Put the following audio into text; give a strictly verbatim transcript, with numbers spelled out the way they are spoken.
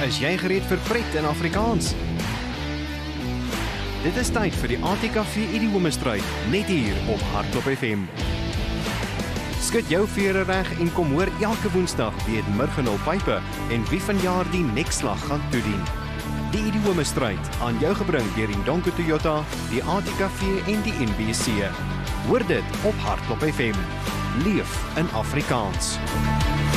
is jy gereed vir pret in Afrikaans? Dit is tyd vir die A T K V Idiome-stryd, net hier op Hardklop F M. Skud jou vere reg en kom hoor elke woensdag wie het Murgenol Pype en wie vanjaar die nekslag gaan toedien. Die Idiome-stryd, aan jou gebring deur die Donko Toyota, die A T K V en die N B C. Hoor dit op Hardklop F M. Leef in Afrikaans.